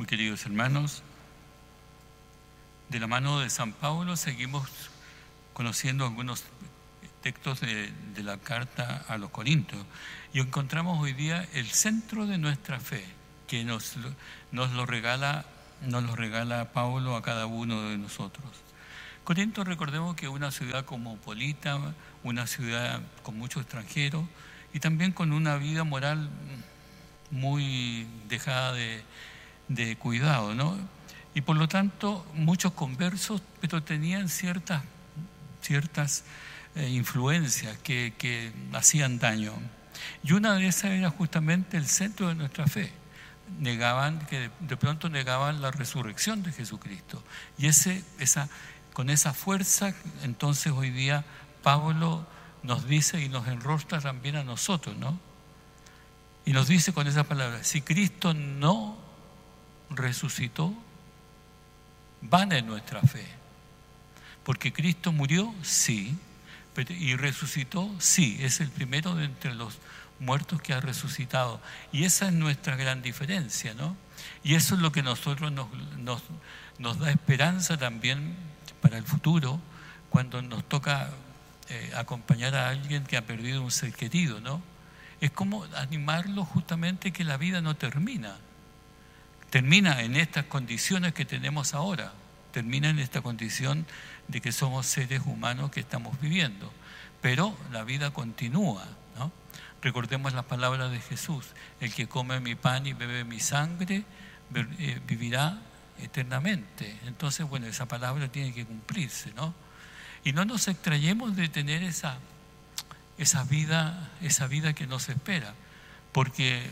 Muy queridos hermanos, de la mano de San Pablo seguimos conociendo algunos textos de la carta a los Corintios y encontramos hoy día el centro de nuestra fe que nos lo regala Pablo a cada uno de nosotros. Corinto, recordemos que es una ciudad cosmopolita, una ciudad con muchos extranjeros y también con una vida moral muy dejada de cuidado, ¿no? Y por lo tanto muchos conversos, pero tenían ciertas influencias que hacían daño. Y una de esas era justamente el centro de nuestra fe. De pronto negaban la resurrección de Jesucristo. Y con esa fuerza, entonces hoy día Pablo nos dice y nos enrostra también a nosotros, ¿no? Y nos dice con esa palabra: si Cristo no resucitó, vana es nuestra fe. Porque Cristo murió, sí, y resucitó, sí, es el primero de entre los muertos que ha resucitado. Y esa es nuestra gran diferencia, ¿no? Y eso es lo que nosotros nos da esperanza también para el futuro, cuando nos toca acompañar a alguien que ha perdido un ser querido, ¿no? Es como animarlo justamente que la vida no termina en estas condiciones que tenemos ahora, termina en esta condición de que somos seres humanos que estamos viviendo, pero la vida continúa, ¿no? Recordemos las palabras de Jesús: el que come mi pan y bebe mi sangre vivirá eternamente. Entonces, bueno, esa palabra tiene que cumplirse, ¿no? Y no nos extrañemos de tener esa vida que nos espera, porque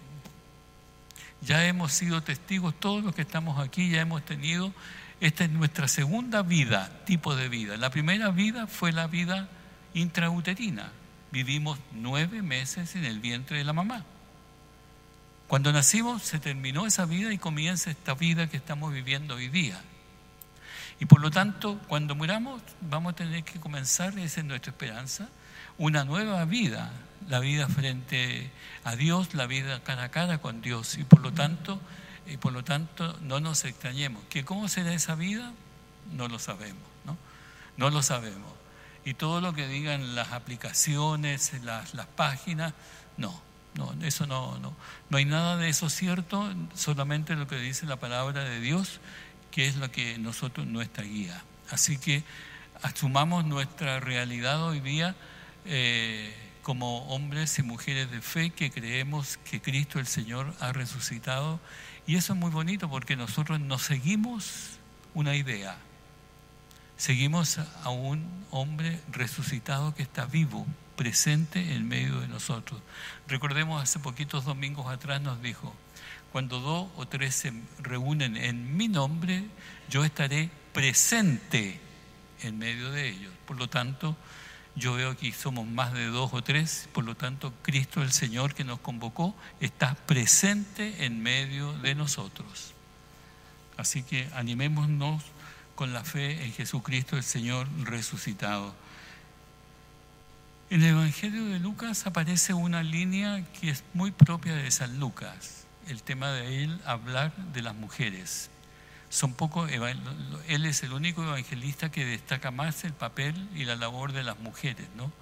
ya hemos sido testigos, todos los que estamos aquí ya hemos tenido, esta es nuestra segunda tipo de vida. La primera vida fue la vida intrauterina. Vivimos 9 meses en el vientre de la mamá. Cuando nacimos se terminó esa vida y comienza esta vida que estamos viviendo hoy día. Y por lo tanto, cuando muramos vamos a tener que comenzar, esa es nuestra esperanza, una nueva vida, la vida frente a Dios, la vida cara a cara con Dios. Y por lo tanto no nos extrañemos. ¿Que cómo será esa vida? No lo sabemos, ¿no? No lo sabemos. Y todo lo que digan las aplicaciones, las páginas, eso no hay nada de eso cierto, solamente lo que dice la palabra de Dios, que es lo que nuestra guía. Así que asumamos nuestra realidad hoy día como hombres y mujeres de fe que creemos que Cristo el Señor ha resucitado. Y eso es muy bonito porque nosotros no seguimos una idea, seguimos a un hombre resucitado que está vivo, presente en medio de nosotros. Recordemos, hace poquitos domingos atrás nos dijo: cuando 2 o 3 se reúnen en mi nombre, yo estaré presente en medio de ellos. Por lo tanto, yo veo aquí somos más de 2 o 3, por lo tanto Cristo el Señor que nos convocó está presente en medio de nosotros. Así que animémonos con la fe en Jesucristo el Señor resucitado. En el Evangelio de Lucas aparece una línea que es muy propia de San Lucas, el tema de él hablar de las mujeres. Él es el único evangelista que destaca más el papel y la labor de las mujeres, ¿no?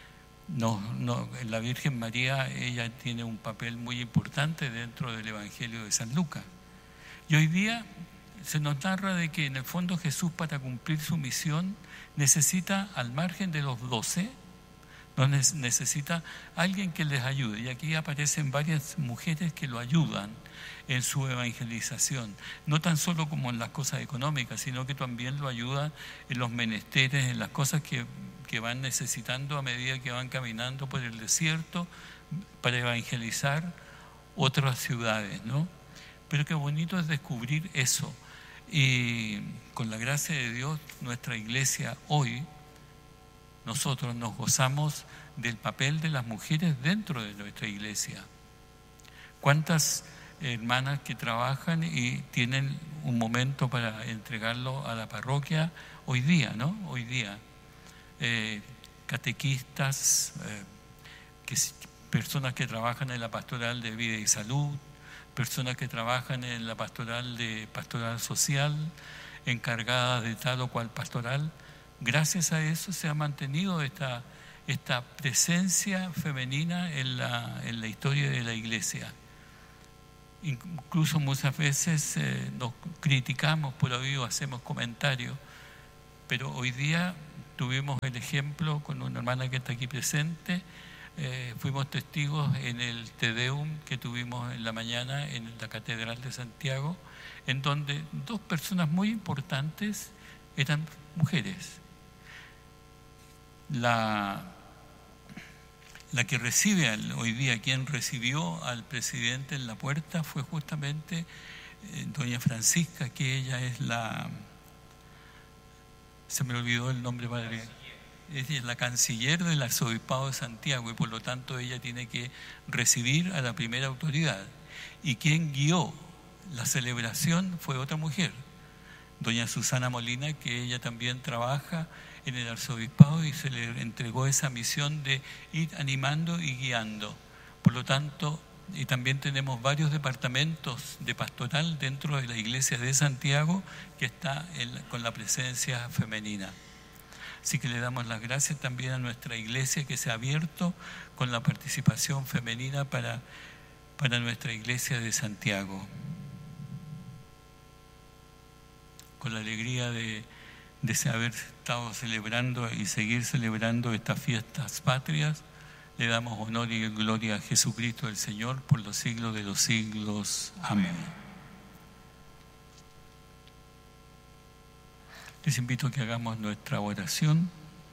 La Virgen María, ella tiene un papel muy importante dentro del Evangelio de San Lucas. Y hoy día se nos narra de que en el fondo Jesús, para cumplir su misión, necesita, al margen de los 12, necesita alguien que les ayude. Y aquí aparecen varias mujeres que lo ayudan en su evangelización, no tan solo como en las cosas económicas, sino que también lo ayudan en los menesteres, en las cosas que van necesitando a medida que van caminando por el desierto para evangelizar otras ciudades, ¿no? Pero qué bonito es descubrir eso. Y con la gracia de Dios, nuestra iglesia hoy, nosotros nos gozamos del papel de las mujeres dentro de nuestra iglesia. ¿Cuántas hermanas que trabajan y tienen un momento para entregarlo a la parroquia hoy día, ¿no? Hoy día, catequistas, personas que trabajan en la pastoral de vida y salud, personas que trabajan en la pastoral social, encargadas de tal o cual pastoral. Gracias a eso se ha mantenido esta presencia femenina en la historia de la Iglesia. Incluso muchas veces nos criticamos por oído, hacemos comentarios, pero hoy día tuvimos el ejemplo con una hermana que está aquí presente. Fuimos testigos en el Te Deum que tuvimos en la mañana en la Catedral de Santiago, en donde dos personas muy importantes eran mujeres. La que recibe hoy día, quien recibió al presidente en la puerta, fue justamente doña Francisca, que ella es se me olvidó el nombre, padre. Es la canciller del arzobispado de Santiago, y por lo tanto ella tiene que recibir a la primera autoridad. Y quien guió la celebración fue otra mujer, doña Susana Molina, que ella también trabaja en el arzobispado y se le entregó esa misión de ir animando y guiando. Por lo tanto, y también tenemos varios departamentos de pastoral dentro de la iglesia de Santiago que está con la presencia femenina. Así que le damos las gracias también a nuestra iglesia que se ha abierto con la participación femenina para nuestra iglesia de Santiago. Con la alegría de haber estado celebrando y seguir celebrando estas fiestas patrias, le damos honor y gloria a Jesucristo el Señor por los siglos de los siglos. Amén. Les invito a que hagamos nuestra oración.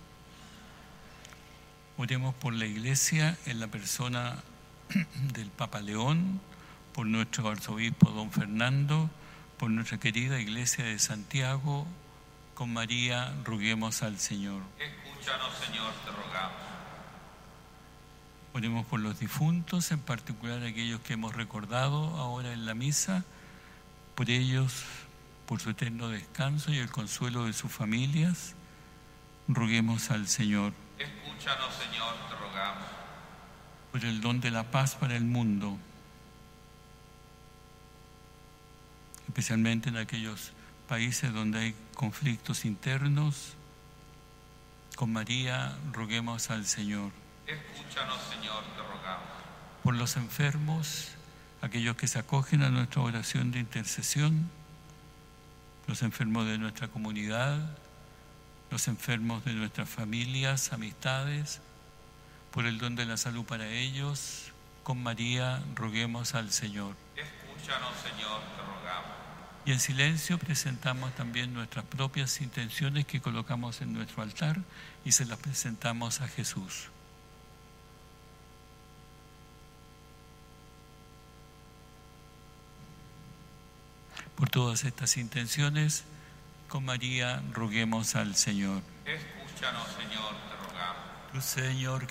Oremos por la Iglesia en la persona del Papa León, por nuestro arzobispo don Fernando, por nuestra querida Iglesia de Santiago. Con María roguemos al Señor. Escúchanos, Señor, te rogamos. Oremos por los difuntos, en particular aquellos que hemos recordado ahora en la misa, por ellos, por su eterno descanso y el consuelo de sus familias. Roguemos al Señor. Escúchanos, Señor, te rogamos. Por el don de la paz para el mundo, especialmente en aquellos países donde hay conflictos internos. Con María roguemos al Señor. Escúchanos, Señor, te rogamos. Por los enfermos, aquellos que se acogen a nuestra oración de intercesión, los enfermos de nuestra comunidad, los enfermos de nuestras familias, amistades, por el don de la salud para ellos. Con María roguemos al Señor. Escúchanos, Señor, te rogamos. Y en silencio presentamos también nuestras propias intenciones que colocamos en nuestro altar y se las presentamos a Jesús. Por todas estas intenciones, con María roguemos al Señor. Escúchanos, Señor, te rogamos. Tu Señor,